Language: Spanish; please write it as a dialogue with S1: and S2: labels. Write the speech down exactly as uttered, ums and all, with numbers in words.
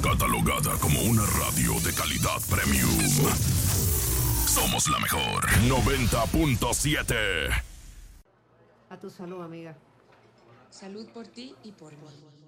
S1: Catalogada como una radio de calidad premium. Somos la mejor. noventa punto siete.
S2: A tu salud, amiga.
S3: Salud por ti y por mí.